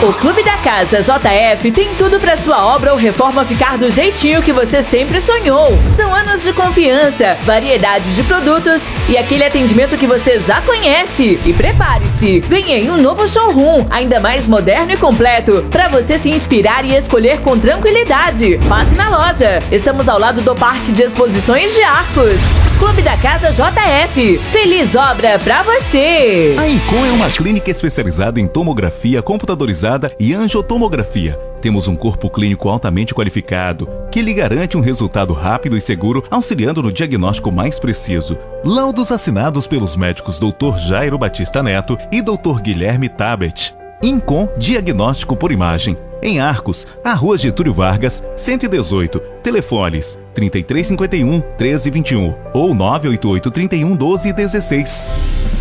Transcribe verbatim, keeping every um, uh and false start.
O Clube da Casa J F tem tudo para sua obra ou reforma ficar do jeitinho que você sempre sonhou. São anos de confiança, variedade de produtos e aquele atendimento que você já conhece. E prepare-se, vem aí um novo showroom, ainda mais moderno e completo, para você se inspirar e escolher com tranquilidade. Passe na loja. Estamos ao lado do Parque de Exposições de Arcos. Clube da Casa J F. Feliz obra pra você! A Incom é uma clínica especializada em tomografia computadorizada e angiotomografia. Temos um corpo clínico altamente qualificado, que lhe garante um resultado rápido e seguro, auxiliando no diagnóstico mais preciso. Laudos assinados pelos médicos doutor Jairo Batista Neto e doutor Guilherme Tabet. Incom Diagnóstico por Imagem. Em Arcos, a Rua Getúlio Vargas, cento e dezoito. Telefones trinta e três cinquenta e um, treze vinte e um ou nove oito oito, trinta e um, doze, dezesseis.